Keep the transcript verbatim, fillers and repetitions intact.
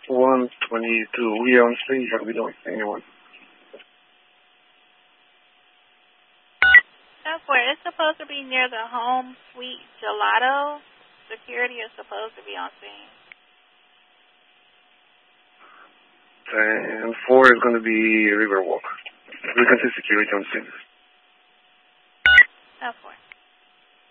one twenty-two. We are on scene. How we doing? Anyone? ten four, it's supposed to be near the Home Suite Gelato. Security is supposed to be on scene. And four is going to be Riverwalk. We can see security on scene. ten four.